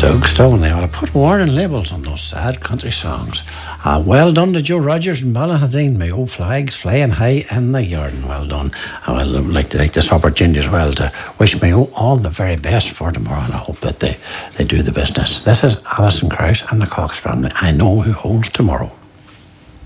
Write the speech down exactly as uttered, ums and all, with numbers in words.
Doug Stone, they ought to put warning labels on those sad country songs. Uh, well done to Joe Rogers and Ballahadine. May old flags flying high in the yard. Well done. I would like to take this opportunity as well to wish Mayo all the very best for tomorrow, and I hope that they, they do the business. This is Alison Krauss and the Cox family. I know who owns tomorrow.